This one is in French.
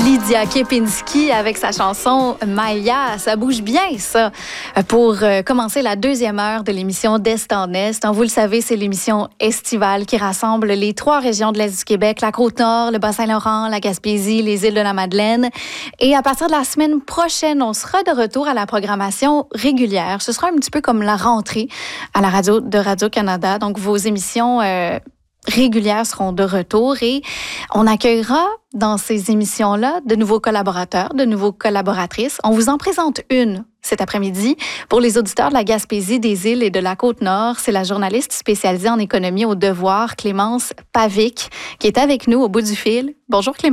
Lydia Kepinski avec sa chanson Maya. Ça bouge bien, ça, pour commencer la deuxième heure de l'émission d'Est en Est. Vous le savez, c'est l'émission estivale qui rassemble les 3 régions de l'Est du Québec, la Côte-Nord, le Bas-Saint-Laurent, la Gaspésie, les îles de la Madeleine. Et à partir de la semaine prochaine, on sera de retour à la programmation régulière. Ce sera un petit peu comme la rentrée à la radio de Radio-Canada. Donc, vos émissions régulières seront de retour et on accueillera dans ces émissions-là de nouveaux collaborateurs, de nouveaux collaboratrices. On vous en présente une cet après-midi. Pour les auditeurs de la Gaspésie, des îles et de la Côte-Nord, c'est la journaliste spécialisée en économie au Devoir, Clémence Pavic, qui est avec nous au bout du fil. Bonjour Clémence.